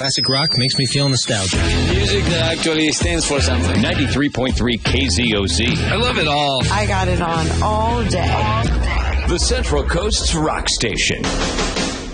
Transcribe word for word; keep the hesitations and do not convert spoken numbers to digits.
Classic rock makes me feel nostalgic. Music that actually stands for something. ninety-three point three K Z O Z. I love it all. I got it on all day. The Central Coast's rock station.